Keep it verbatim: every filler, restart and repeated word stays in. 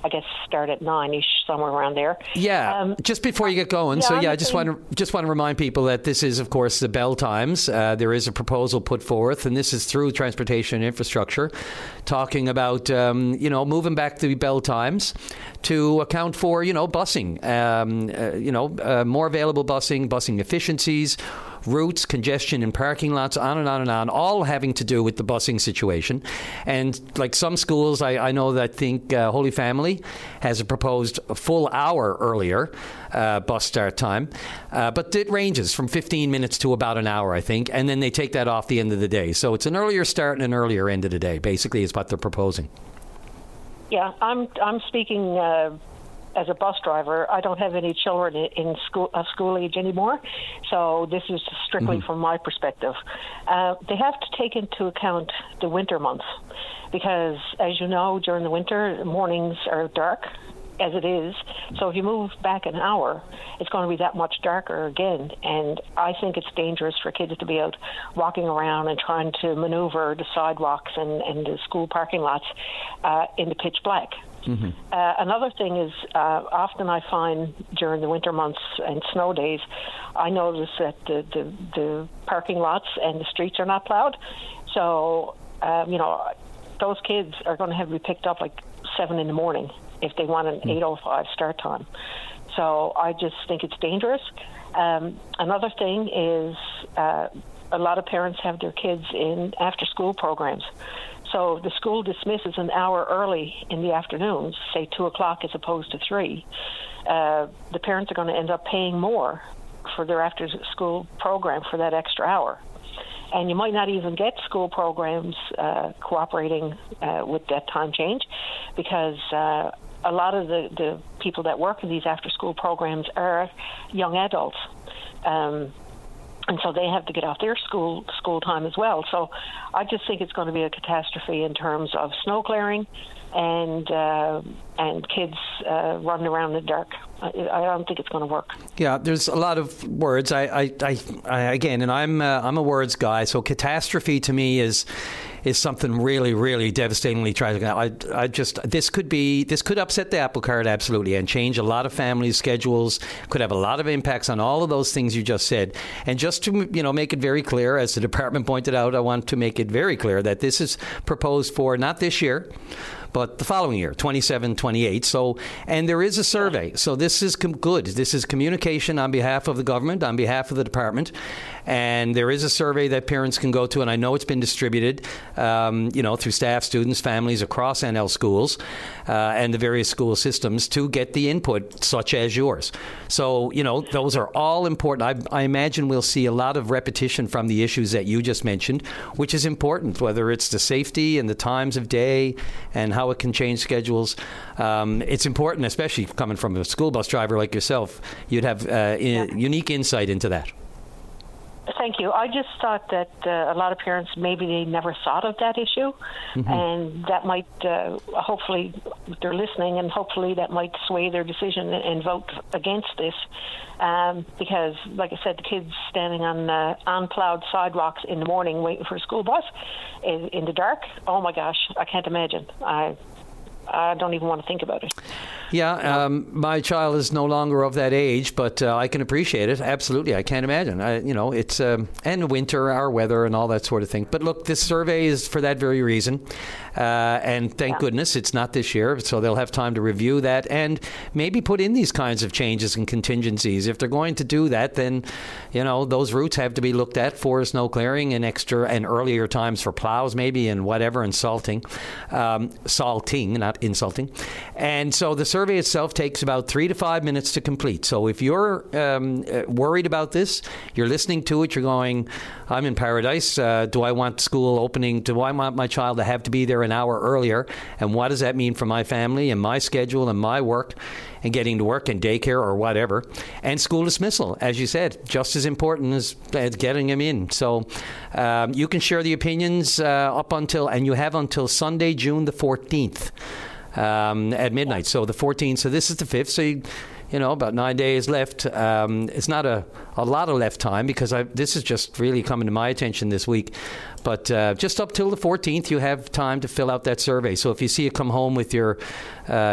I guess start at nine-ish, somewhere around there. Yeah, um, just before you get going, yeah, so yeah, I just want to just want to remind people that this is, of course, the bell times. Uh, there is a proposal put forth, and this is through Transportation and Infrastructure, talking about, um, you know, moving back the bell times to account for, you know, busing, um, uh, you know, uh, more available busing, busing efficiencies, routes, congestion in parking lots, on and on and on, all having to do with the busing situation. And like some schools, I, I know that think uh, Holy Family has a proposed full hour earlier uh, bus start time. Uh, but it ranges from fifteen minutes to about an hour, I think. And then they take that off the end of the day. So it's an earlier start and an earlier end of the day, basically, is what they're proposing. Yeah, I'm I'm speaking uh, as a bus driver. I don't have any children in school of school age anymore, so this is strictly mm-hmm. from my perspective. Uh, they have to take into account the winter months because, as you know, during the winter, mornings are dark as it is. So if you move back an hour, it's going to be that much darker again. And I think it's dangerous for kids to be out walking around and trying to maneuver the sidewalks and, and the school parking lots uh, in the pitch black. Mm-hmm. Uh, another thing is uh, often I find during the winter months and snow days, I notice that the, the, the parking lots and the streets are not plowed. So, um, you know, those kids are going to have to be picked up like seven in the morning if they want an eight oh five start time. So I just think it's dangerous. Um, another thing is uh, a lot of parents have their kids in after-school programs. So the school dismisses an hour early in the afternoons, say two o'clock as opposed to three. Uh, the parents are going to end up paying more for their after-school program for that extra hour. And you might not even get school programs uh, cooperating uh, with that time change because uh, a lot of the, the people that work in these after-school programs are young adults. Um, and so they have to get off their school school time as well. So I just think it's going to be a catastrophe in terms of snow clearing and uh, and kids uh, running around in the dark. I, I don't think it's going to work. Yeah, there's a lot of words. I, I, I, I again, and I'm uh, I'm a words guy. So catastrophe to me is is something really, really devastatingly tragic. I, I just this could be this could upset the apple cart absolutely and change a lot of families' schedules. Could have a lot of impacts on all of those things you just said. And just to you know make it very clear, as the department pointed out, I want to make it very clear that this is proposed for not this year, but the following year, twenty-seven, twenty-eight. So, and there is a survey. So this is com- good. This is communication on behalf of the government, on behalf of the department. And there is a survey that parents can go to, and I know it's been distributed, um, you know, through staff, students, families across N L schools uh, and the various school systems to get the input, such as yours. So, you know, those are all important. I, I imagine we'll see a lot of repetition from the issues that you just mentioned, which is important, whether it's the safety and the times of day and how it can change schedules. Um, it's important, especially coming from a school bus driver like yourself. You'd have uh, yeah. in, unique insight into that. Thank you. I just thought that uh, a lot of parents, maybe they never thought of that issue, mm-hmm. and that might, uh, hopefully, they're listening, and hopefully that might sway their decision and, and vote against this, um, because, like I said, the kids standing on uh, unplowed sidewalks in the morning waiting for a school bus in, in the dark, oh my gosh, I can't imagine. I I don't even want to think about it. Yeah, um, my child is no longer of that age, but uh, I can appreciate it. Absolutely, I can't imagine. I, you know, it's um, and winter, our weather, and all that sort of thing. But look, this survey is for that very reason, uh, and thank yeah. goodness it's not this year, so they'll have time to review that and maybe put in these kinds of changes and contingencies. If they're going to do that, then you know those routes have to be looked at for snow clearing and extra and earlier times for plows, maybe, and whatever, and salting, um, salting, not insulting. And so the survey itself takes about three to five minutes to complete. So if you're um, worried about this, you're listening to it, you're going, I'm in paradise. Uh, do I want school opening? Do I want my child to have to be there an hour earlier? And what does that mean for my family and my schedule and my work and getting to work and daycare or whatever? And school dismissal, as you said, just as important as, as getting them in. So um, you can share the opinions uh, up until, and you have until Sunday, June the fourteenth. Um, at midnight, so the fourteenth. So this is the fifth. So you, you know, about nine days left. Um, it's not a, a lot of left time because I, this is just really coming to my attention this week. But uh, just up till the fourteenth, you have time to fill out that survey. So if you see it come home with your uh,